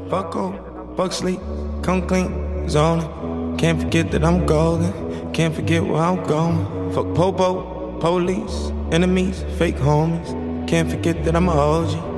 Fuck off, fuck sleep, come clean, zoning. Can't forget that I'm golden, can't forget where I'm going. Fuck popo, police, enemies, fake homies. Can't forget that I'm a OG.